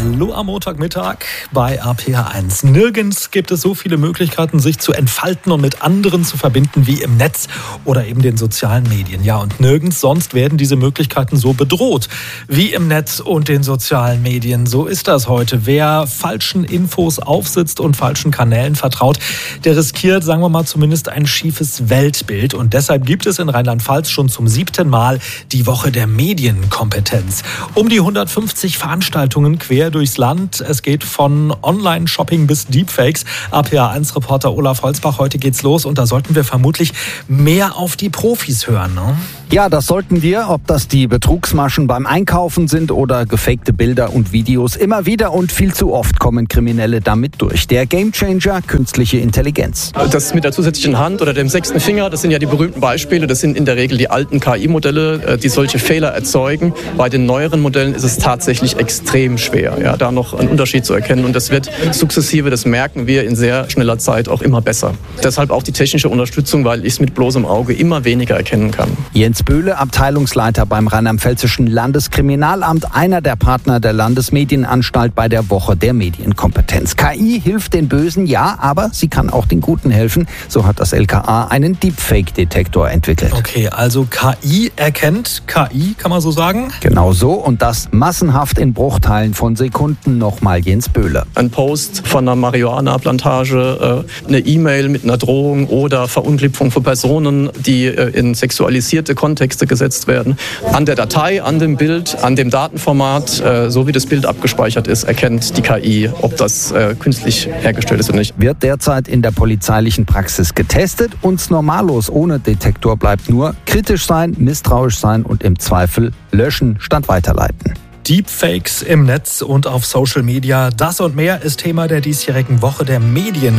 Hallo am Montagmittag bei RPR1. Nirgends gibt es so viele Möglichkeiten, sich zu entfalten und mit anderen zu verbinden wie im Netz oder eben den sozialen Medien. Ja, und nirgends sonst werden diese Möglichkeiten so bedroht wie im Netz und den sozialen Medien. So ist das heute. Wer falschen Infos aufsitzt und falschen Kanälen vertraut, der riskiert, sagen wir mal, zumindest ein schiefes Weltbild. Und deshalb gibt es in Rheinland-Pfalz schon zum 7. Mal die Woche der Medienkompetenz. Um die 150 Veranstaltungen quer durchs Land. Es geht von Online-Shopping bis Deepfakes. RPR1-Reporter Olaf Holzbach, heute geht's los und da sollten wir vermutlich mehr auf die Profis hören, ne? Ja, das sollten wir, ob das die Betrugsmaschen beim Einkaufen sind oder gefakte Bilder und Videos. Immer wieder und viel zu oft kommen Kriminelle damit durch. Der Gamechanger, künstliche Intelligenz. Das mit der zusätzlichen Hand oder dem 6. Finger, das sind ja die berühmten Beispiele. Das sind in der Regel die alten KI-Modelle, die solche Fehler erzeugen. Bei den neueren Modellen ist es tatsächlich extrem schwer, ja, da noch einen Unterschied zu erkennen. Und das wird sukzessive, das merken wir in sehr schneller Zeit auch immer besser. Deshalb auch die technische Unterstützung, weil ich es mit bloßem Auge immer weniger erkennen kann. Jens Böhle, Abteilungsleiter beim Rheinland-Pfälzischen Landeskriminalamt, einer der Partner der Landesmedienanstalt bei der Woche der Medienkompetenz. KI hilft den Bösen, ja, aber sie kann auch den Guten helfen. So hat das LKA einen Deepfake-Detektor entwickelt. Okay, also KI erkennt KI, kann man so sagen? Genau so und das massenhaft in Bruchteilen von Sekunden. Nochmal Jens Böhle. Ein Post von einer Marihuana-Plantage, eine E-Mail mit einer Drohung oder Verunglimpfung von Personen, die in sexualisierte Kontexte gesetzt werden. An der Datei, an dem Bild, an dem Datenformat, so wie das Bild abgespeichert ist, erkennt die KI, ob das künstlich hergestellt ist oder nicht. Wird derzeit in der polizeilichen Praxis getestet. Uns normallos ohne Detektor bleibt nur kritisch sein, misstrauisch sein und im Zweifel löschen statt weiterleiten. Deepfakes im Netz und auf Social Media. Das und mehr ist Thema der diesjährigen Woche der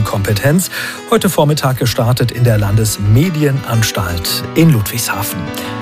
Medienkompetenz. Heute Vormittag gestartet in der Landesmedienanstalt in Ludwigshafen.